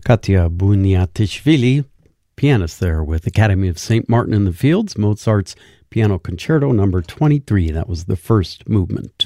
Katya Bunyatyashvili, pianist there with Academy of St. Martin in the Fields, Mozart's Piano Concerto number 23. That was the first movement.